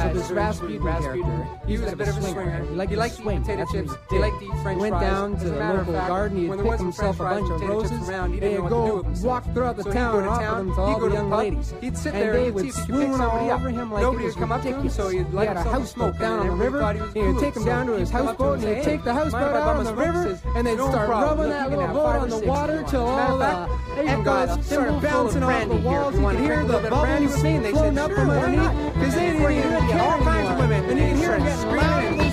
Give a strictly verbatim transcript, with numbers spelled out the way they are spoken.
of this Rasputin character. He was a bit of a swinger. He liked he to liked to swing. eat potato That's what chips. he He did. liked to eat French He went fries. down As to a the matter of local fact, garden. He'd when there pick wasn't himself a French fries bunch and of potato chips roses, around, he and didn't he'd know what to do go with himself. walk throughout the So he'd town go and to offer town, them to he'd all go the to young the pub, ladies. he'd sit And there they and would see if he could pick swoon somebody all up. over him like Nobody it was would come up to him, ridiculous. so he'd He light had a himself a houseboat smoke, down and on the river. everybody thought he was He'd cool. take him So down to his he'd come up to him houseboat, and and he'd say, take the "Hey, houseboat mind if I out bum on a the smoke?" river, He says, and they'd "No start problem. rubbing Look, that you can little have boat five or on the six if water you want." till Matter all of fact, the Asian egg guy, goes sort of bouncing full of off the brandy here. walls. You You want could to hear drink a the little bit of brandy bubbles with me? And they floating said, up "Sure, from why underneath not?" because they And didn't before you even knew it, you had care all kinds of anymore. women And you could hear them started getting screaming loud and in the